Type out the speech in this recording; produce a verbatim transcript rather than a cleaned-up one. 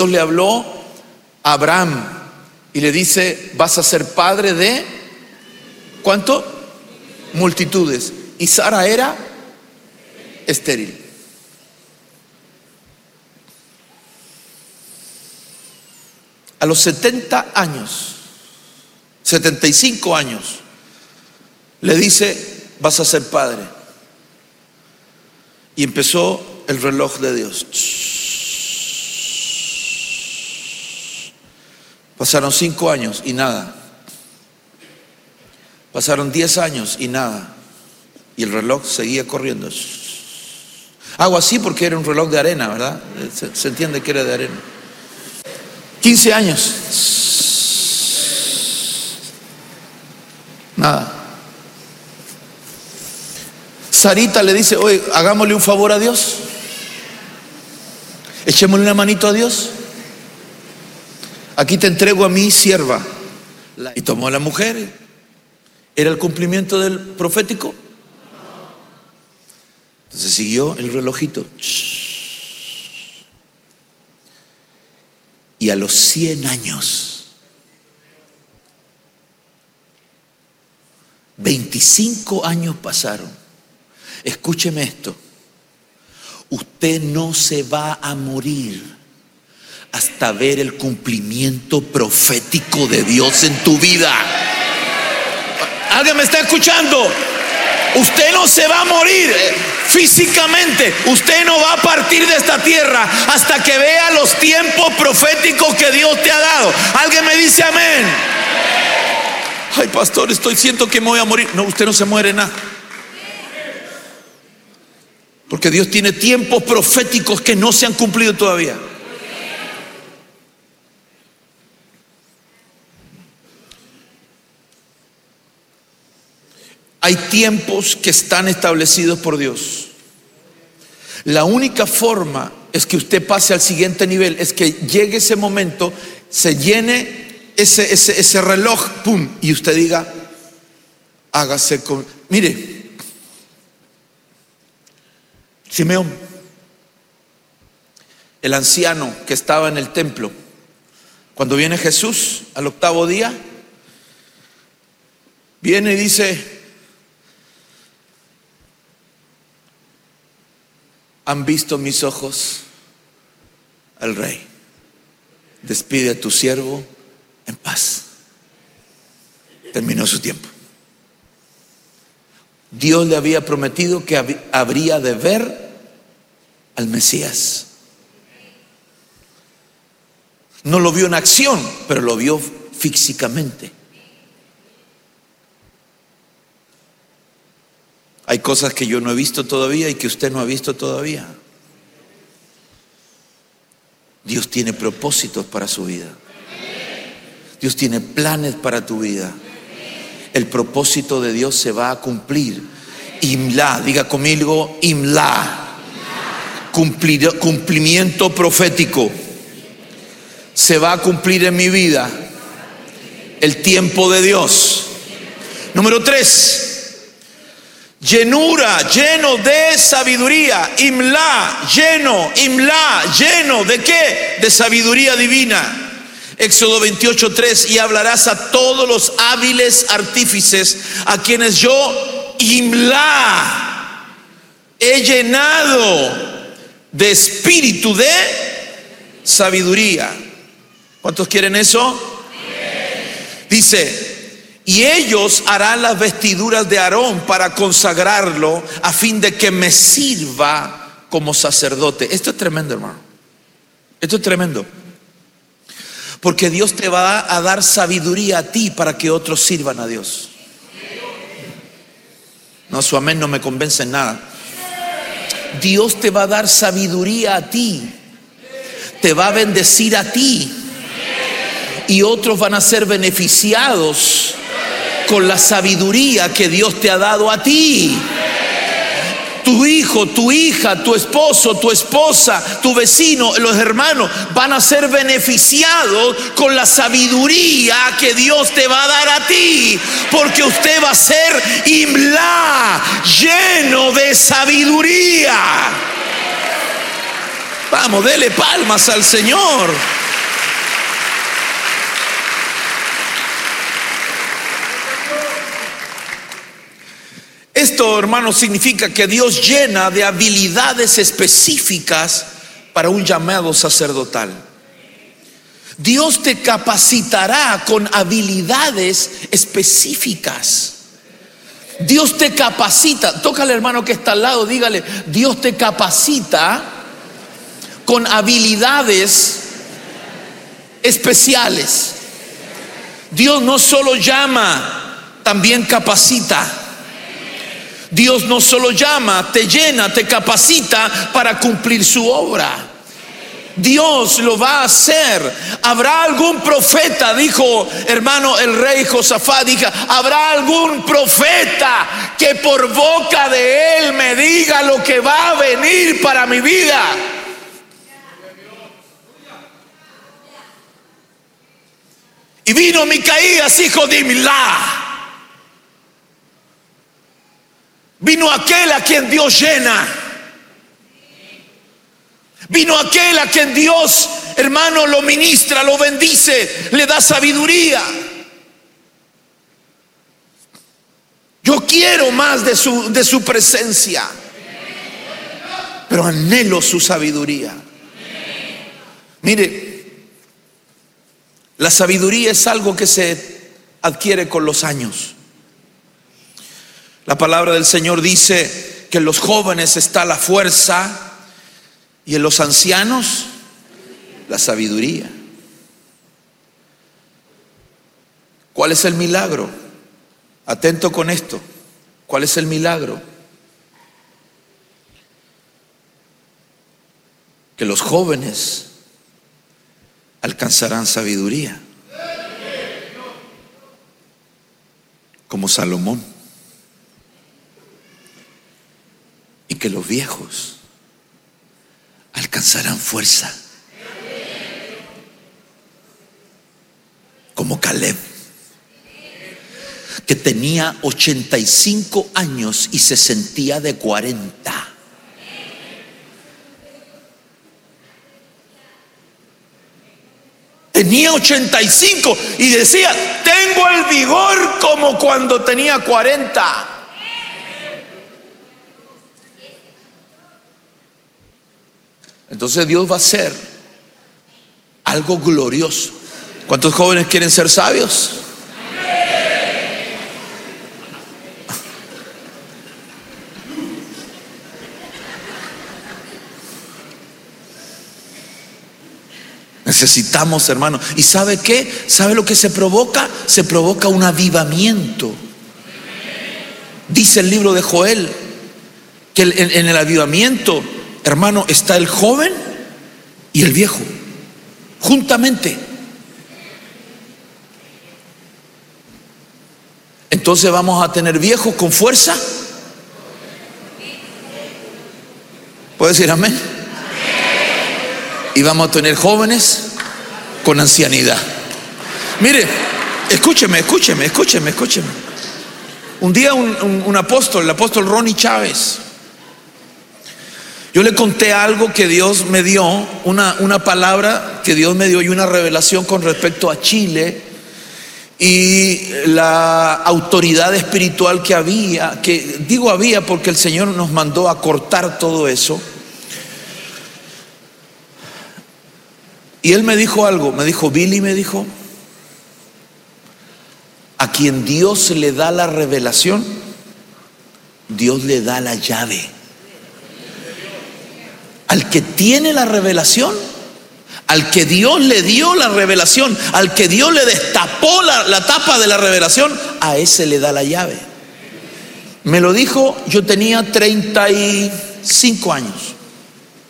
le habló a Abraham y le dice: vas a ser padre de ¿cuánto? Multitudes. Y Sara era estéril. A los setenta años, setenta y cinco años, le dice: vas a ser padre. Y empezó el reloj de Dios. Pasaron cinco años y nada. Pasaron diez años y nada. Y el reloj seguía corriendo. Hago así porque era un reloj de arena, ¿verdad? Se, se entiende que era de arena. quince años. Nada. Sarita le dice: oye, hagámosle un favor a Dios. Echémosle una manito a Dios. Aquí te entrego a mi sierva. Y tomó a la mujer. ¿Era el cumplimiento del profético? Entonces siguió el relojito. Y a los cien años, veinticinco años pasaron. Escúcheme esto: usted no se va a morir hasta ver el cumplimiento profético de Dios en tu vida. ¿Alguien me está escuchando? Usted no se va a morir físicamente. Usted no va a partir de esta tierra hasta que vea los tiempos proféticos que Dios te ha dado. ¿Alguien me dice amén? Ay, pastor, estoy siento que me voy a morir. No, usted no se muere nada. Porque Dios tiene tiempos proféticos que no se han cumplido todavía. Hay tiempos que están establecidos por Dios. La única forma es que usted pase al siguiente nivel, es que llegue ese momento, se llene ese, ese, ese reloj, pum, y usted diga: hágase con... Mire, Simeón, el anciano que estaba en el templo, cuando viene Jesús al octavo día, viene y dice: han visto mis ojos al Rey. Despide a tu siervo en paz. Terminó su tiempo. Dios le había prometido que hab- habría de ver al Mesías. No lo vio en acción, pero lo vio físicamente. Hay cosas que yo no he visto todavía y que usted no ha visto todavía. Dios tiene propósitos para su vida. Dios tiene planes para tu vida. El propósito de Dios se va a cumplir. Imla, diga conmigo, Imla. Cumplir, cumplimiento profético. Se va a cumplir en mi vida. El tiempo de Dios. Número tres. Llenura, lleno de sabiduría. Imla, lleno, imla, lleno de ¿qué? De sabiduría divina. Éxodo veintiocho, tres. Y hablarás a todos los hábiles artífices, a quienes yo, imla, he llenado de espíritu de sabiduría. ¿Cuántos quieren eso? Dice: y ellos harán las vestiduras de Aarón para consagrarlo, a fin de que me sirva como sacerdote. Esto es tremendo, hermano. Esto es tremendo. Porque Dios te va a dar sabiduría a ti para que otros sirvan a Dios. No, su amén no me convence en nada. Dios te va a dar sabiduría a ti. Te va a bendecir a ti. Y otros van a ser beneficiados con la sabiduría que Dios te ha dado a ti. Tu hijo, tu hija, tu esposo, tu esposa, tu vecino, los hermanos van a ser beneficiados con la sabiduría que Dios te va a dar a ti, porque usted va a ser imla, lleno de sabiduría. Vamos, dele palmas al Señor. Esto, hermanos, significa que Dios llena de habilidades específicas para un llamado sacerdotal. Dios te capacitará con habilidades específicas. Dios te capacita. Tócale al hermano que está al lado, dígale: Dios te capacita con habilidades especiales. Dios no solo llama, también capacita. Dios no solo llama, te llena, te capacita para cumplir su obra. Dios lo va a hacer. Habrá algún profeta, dijo hermano el rey Josafat, dijo: habrá algún profeta que por boca de él me diga lo que va a venir para mi vida. Y vino Micaías, hijo de Imlá. Vino aquel a quien Dios llena. Vino aquel a quien Dios, hermano, lo ministra, lo bendice, le da sabiduría. Yo quiero más de su, de su presencia, pero anhelo su sabiduría. Mire, la sabiduría es algo que se adquiere con los años. La palabra del Señor dice que en los jóvenes está la fuerza y en los ancianos la sabiduría. ¿Cuál es el milagro? Atento con esto. ¿Cuál es el milagro? Que los jóvenes alcanzarán sabiduría, como Salomón. Y que los viejos alcanzarán fuerza, como Caleb, que tenía ochenta y cinco años y se sentía de cuarenta. Tenía ochenta y cinco y decía: tengo el vigor como cuando tenía cuarenta. Entonces Dios va a hacer algo glorioso. ¿Cuántos jóvenes quieren ser sabios? Necesitamos, hermano. ¿Y sabe qué? ¿Sabe lo que se provoca? Se provoca un avivamiento. Dice el libro de Joel que en, en el avivamiento, hermano, está el joven y el viejo juntamente. Entonces vamos a tener viejos con fuerza. ¿Puede decir amén? Y vamos a tener jóvenes con ancianidad. Mire, escúcheme, escúcheme, escúcheme, escúcheme. Un día un, un, un apóstol, el apóstol Ronnie Chávez, yo le conté algo que Dios me dio, una, una palabra que Dios me dio y una revelación con respecto a Chile y la autoridad espiritual que había, que digo había porque el Señor nos mandó a cortar todo eso. Y él me dijo algo, me dijo: Billy, me dijo, a quien Dios le da la revelación, Dios le da la llave. Al que tiene la revelación, al que Dios le dio la revelación, al que Dios le destapó la, la tapa de la revelación, a ese le da la llave. Me lo dijo, yo tenía treinta y cinco años.